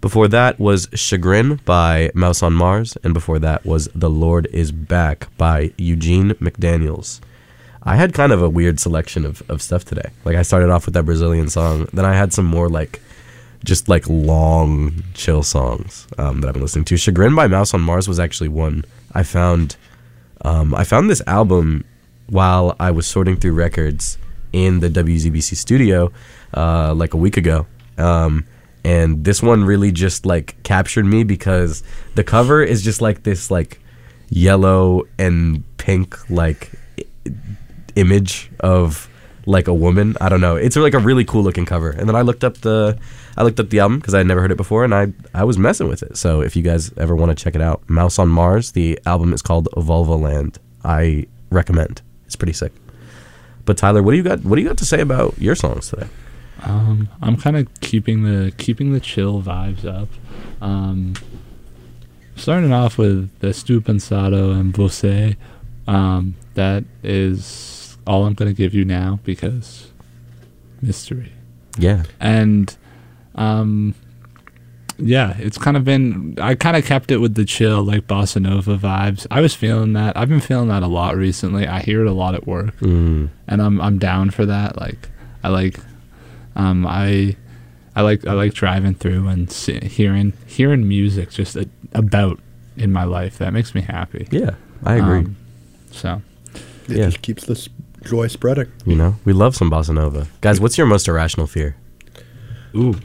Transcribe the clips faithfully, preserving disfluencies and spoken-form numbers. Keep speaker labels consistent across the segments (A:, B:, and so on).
A: Before that was Chagrin by Mouse on Mars. And before that was The Lord Is Back by Eugene McDaniels. I had kind of a weird selection of, of stuff today. Like, I started off with that Brazilian song. Then I had some more, like, just, like, long, chill songs um, that I've been listening to. Chagrin by Mouse on Mars was actually one I found. Um, I found this album while I was sorting through records in the W Z B C studio, uh, like, a week ago. Um... And this one really just, like, captured me because the cover is just, like, this, like, yellow and pink, like, I- image of, like, a woman. I don't know. It's, like, a really cool-looking cover. And then I looked up the I looked up the album because I had never heard it before, and I, I was messing with it. So if you guys ever want to check it out, Mouse on Mars, the album is called Vulva Land. I recommend. It's pretty sick. But, Tyler, what do you got What do you got to say about your songs today?
B: Um, I'm kind of keeping the keeping the chill vibes up. Um, starting off with the Stu Pensato and Você. Um, that is all I'm going to give you now because mystery.
A: Yeah.
B: And um, yeah, it's kind of been. I kind of kept it with the chill, like bossa nova vibes. I was feeling that. I've been feeling that a lot recently. I hear it a lot at work,
A: Mm.
B: and I'm I'm down for that. Like I like. Um, I, I like I like driving through and see, hearing hearing music just a, about in my life. That makes me happy.
A: Yeah, I agree.
B: Um, so,
C: It
A: Yeah.
C: just keeps this joy spreading.
A: You know, we love some bossa nova. Guys, what's your most irrational fear?
B: ooh,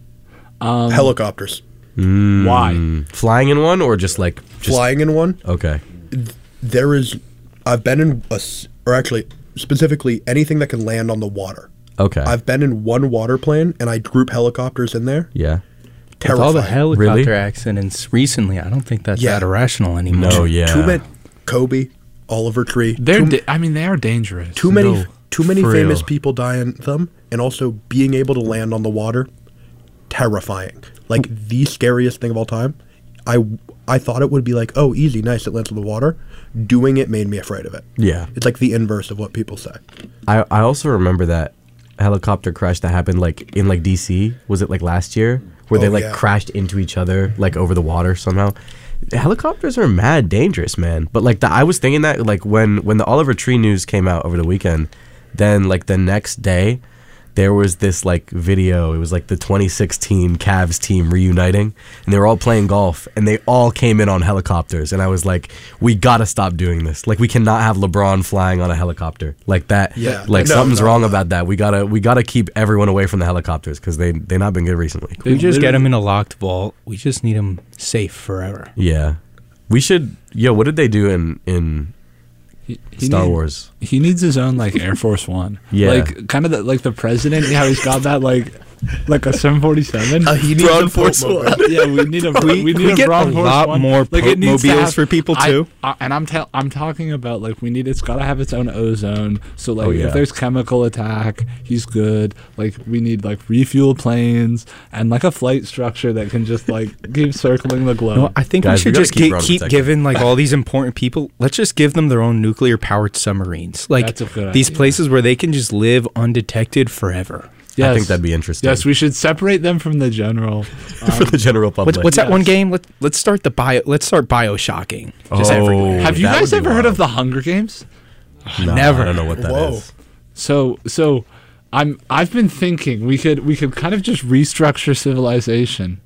B: um,
C: Helicopters.
A: Mm,
B: Why?
A: Flying in one or just like just,
C: Flying in one.
A: Okay.
C: There is, I've been in a, s- or actually specifically anything that can land on the water.
A: Okay.
C: I've been in one water plane and I group helicopters in there.
A: yeah.
D: With
C: Terrifying.
D: all the helicopter
A: Really?
D: accidents recently, I don't think that's
C: Yeah.
D: that irrational anymore.
A: No, yeah.
C: Too many, Kobe, Oliver Tree.
B: they're
C: too,
B: da- I mean they are dangerous.
C: too many,
A: No,
C: too many
A: for
C: famous
A: real.
C: people die in them, and also being able to land on the water, terrifying. Like the scariest thing of all time. I I thought it would be like, oh, easy, nice, it lands on the water. Doing it made me afraid of it.
A: Yeah.
C: It's like the inverse of what people say.
A: I I also remember that helicopter crash that happened like in like D C. Was it like last year where they
C: Oh,
A: like
C: yeah.
A: crashed into each other like over the water somehow? Helicopters are mad dangerous, man. But like the, I was thinking that like when when the Oliver Tree news came out over the weekend, then like the next day there was this like video. It was like the twenty sixteen Cavs team reuniting, and they were all playing golf, and they all came in on helicopters. And I was like, we gotta stop doing this. Like, we cannot have LeBron flying on a helicopter like that.
C: Yeah.
A: like
C: No,
A: something's
C: no,
A: wrong
C: no.
A: about that. We gotta we gotta keep everyone away from the helicopters because they they not been good recently.
D: We just get
B: Literally-
D: them in a locked vault. We just need them safe forever.
A: Yeah, we should. Yo, what did they do in in
B: He, he
A: Star
B: need-
A: Wars?
B: He needs his own like Air Force One.
A: Yeah.
B: like kind of the, like the president. How he's got that like like a seven forty-seven.
C: Uh, he needs
A: Braun
C: a
A: Force
C: Pope
A: One.
C: mobile.
B: Yeah, we need a
D: We-
B: we, need
D: we
B: a
D: get
B: Braun
D: a
B: Force
D: lot
B: One.
D: more
B: like, it needs to
D: Pope-mobiles
B: have-
D: for people,
B: I-
D: too.
B: I, and I'm tell I'm talking about like we need it's got to have its own ozone. So like
A: Oh, yeah.
B: if there's chemical attack, he's good. Like we need like refuel planes and like a flight structure that can just like keep circling the globe.
D: No, I think
A: Guys,
D: we should
A: we gotta
D: just
A: keep
D: keep,
A: Ron
D: keep
A: protected.
D: giving like all these important people. Let's just give them their own nuclear powered submarines. Like
B: That's a good
D: these
B: idea.
D: places where they can just live undetected forever.
A: I think that'd be interesting.
B: Yes, we should separate them from the general.
A: for the general public.
D: What's, what's that
B: Yes.
D: one game? Let Let's start the bio. Let's start Bioshocking. Just
A: Oh,
D: everywhere.
B: Have you
A: that
B: guys
A: would be
B: ever heard
A: wild.
B: of the Hunger Games?
A: No,
D: Never.
A: I don't know what that is.
C: Whoa.
B: So so I'm I've been thinking we could we could kind of just restructure civilization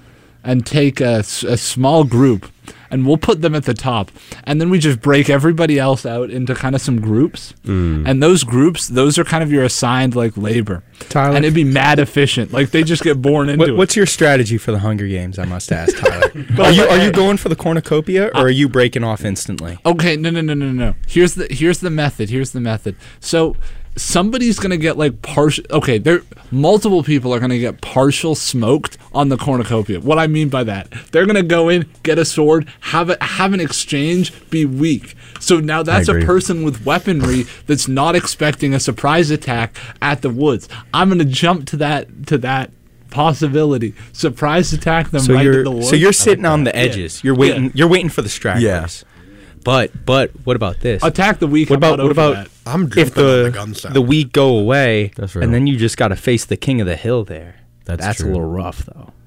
B: and take a, s- a small group and we'll put them at the top and then we just break everybody else out into kind of some groups and those groups those are kind of your assigned like labor
D: Tyler?
B: and it'd be mad efficient like they just get born into
D: What,
B: it.
D: what's your strategy for the Hunger Games? I must ask, Tyler. are you are you going for the cornucopia or are you breaking off instantly?
B: Okay, no, no, no, no, no. Here's the here's the method. Here's the method. So somebody's gonna get like partial. Okay, there multiple people are gonna get partial smoked on the cornucopia. What I mean by that, they're gonna go in, get a sword, have a have an exchange, be weak. So now that's a
A: agree.
B: person with weaponry that's not expecting a surprise attack at the woods. I'm gonna jump to that to that possibility. Surprise attack them
D: So
B: right in
D: you're
B: the woods.
D: so you're sitting on the edges. You're waiting.
B: Yeah.
D: You're waiting for the stragglers. But but what about this?
B: attack the weak.
D: What
B: I'm
D: about
B: not
D: what
B: over
D: about
B: that.
C: I'm
D: if
C: jumping on the
D: the
C: gun sound.
D: the weak go away,
A: That's real.
D: and then you just got to face the king of the hill there.
A: That's
D: That's
A: true.
D: a little rough though.